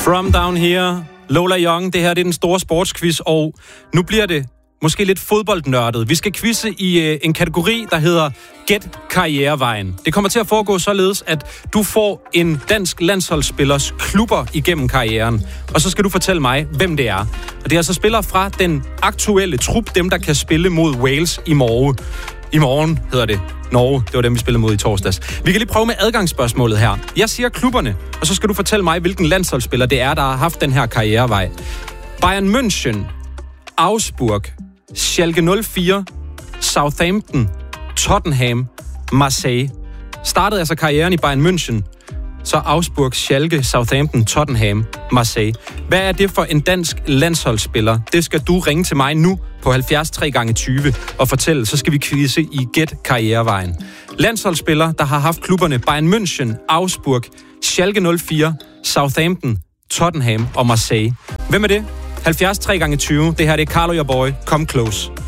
From Down Here, Lola Young. Det her det er den store sportsquiz, og nu bliver det måske lidt fodboldnørdet. Vi skal quizze i en kategori, der hedder Gæt karrierevejen. Det kommer til at foregå således, at du får en dansk landsholdsspillers klubber igennem karrieren. Og så skal du fortælle mig, hvem det er. Og det er altså spillere fra den aktuelle trup, dem der kan spille mod Wales i morgen. I morgen hedder det Norge. Det var dem, vi spillede mod i torsdags. Vi kan lige prøve med adgangsspørgsmålet her. Jeg siger klubberne, og så skal du fortælle mig, hvilken landsholdsspiller det er, der har haft den her karrierevej. Bayern München, Augsburg, Schalke 04, Southampton, Tottenham, Marseille. Startede altså karrieren i Bayern München, så Augsburg, Schalke, Southampton, Tottenham, Marseille. Hvad er det for en dansk landsholdsspiller? Det skal du ringe til mig nu på 70 3x20 og fortælle, så skal vi quizze i Gæt karrierevejen. Landsholdsspiller, der har haft klubberne Bayern München, Augsburg, Schalke 04, Southampton, Tottenham og Marseille. Hvem er det? 70 3x20. Det her det er Carlo Your Boy. Come Close.